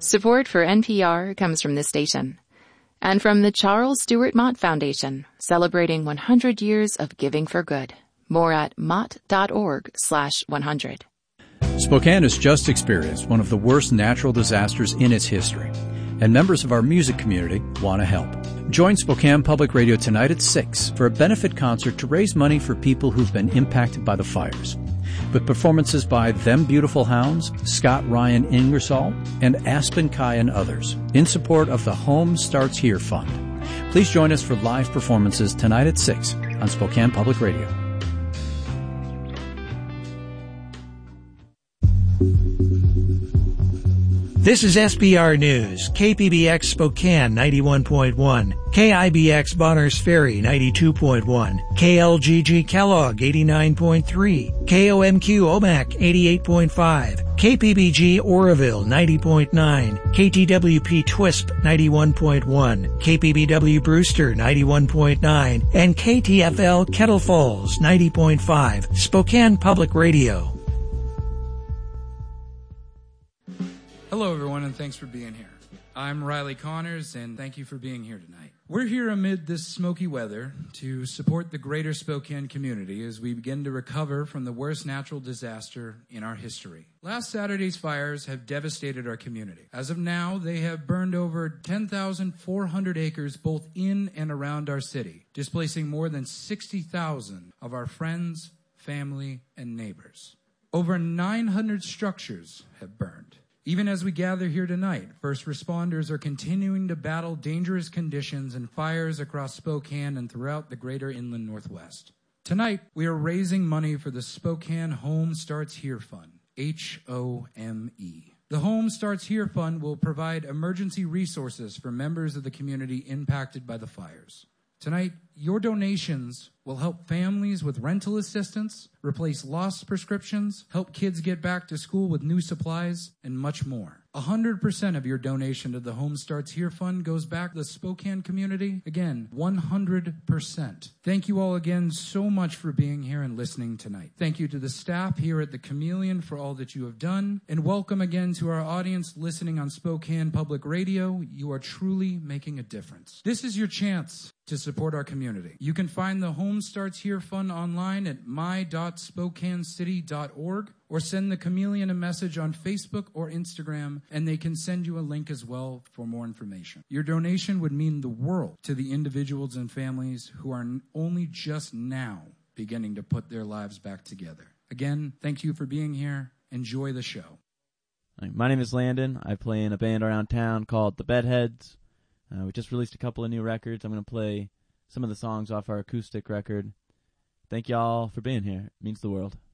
Support for NPR comes from this station and from the Charles Stewart Mott Foundation, celebrating 100 years of giving for good. More at mott.org/100. Spokane has just experienced one of the worst natural disasters in its history, and members of our music community want to help. Join Spokane Public Radio tonight at 6 for a benefit concert to raise money for people who've been impacted by the fires, with performances by Them Beautiful Hounds, Scott Ryan Ingersoll, and Aspen Kai and others, in support of the Home Starts Here Fund. Please join us for live performances tonight at 6 on Spokane Public Radio. This is SBR News, KPBX Spokane 91.1, KIBX Bonners Ferry 92.1, KLGG Kellogg 89.3, KOMQ Omak 88.5, KPBG Oroville 90.9, KTWP Twisp 91.1, KPBW Brewster 91.9, and KTFL Kettle Falls 90.5, Spokane Public Radio. Hello, everyone, and thanks for being here. I'm Riley Connors, and thank you for being here tonight. We're here amid this smoky weather to support the greater Spokane community as we begin to recover from the worst natural disaster in our history. Last Saturday's fires have devastated our community. As of now, they have burned over 10,400 acres both in and around our city, displacing more than 60,000 of our friends, family, and neighbors. Over 900 structures have burned. Even as we gather here tonight, first responders are continuing to battle dangerous conditions and fires across Spokane and throughout the greater inland Northwest. Tonight, we are raising money for the Spokane Home Starts Here Fund, HOME. The Home Starts Here Fund will provide emergency resources for members of the community impacted by the fires. Tonight, your donations will help families with rental assistance, replace lost prescriptions, help kids get back to school with new supplies, and much more. 100% of your donation to the Home Starts Here Fund goes back to the Spokane community. Again, 100%. Thank you all again so much for being here and listening tonight. Thank you to the staff here at the Chameleon for all that you have done. And welcome again to our audience listening on Spokane Public Radio. You are truly making a difference. This is your chance to support our community. You can find the Home Starts Here Fund online at my.spokanecity.org or send the Chameleon a message on Facebook or Instagram, and they can send you a link as well for more information. Your donation would mean the world to the individuals and families who are only just now beginning to put their lives back together. Again, thank you for being here. Enjoy the show. My name is Landon. I play in a band around town called The Bedheads. We just released a couple of new records. I'm going to play some of the songs off our acoustic record. Thank y'all for being here. It means the world.